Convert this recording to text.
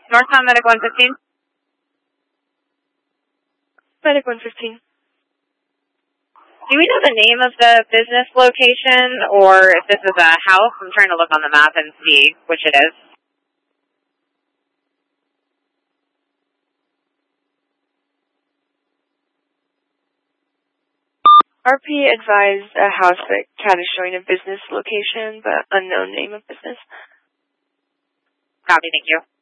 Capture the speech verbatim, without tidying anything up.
Northbound Medic one fifteen. Medic one fifteen. Do we know the name of the business location, or if this is a house? I'm trying to look on the map and see which it is. R P advised a house that Cat is showing a business location, but unknown name of business. Copy, thank you.